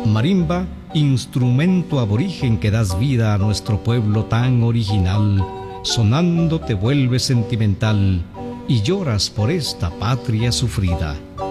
Marimba, instrumento aborigen que das vida a nuestro pueblo tan original, sonando te vuelves sentimental y lloras por esta patria sufrida.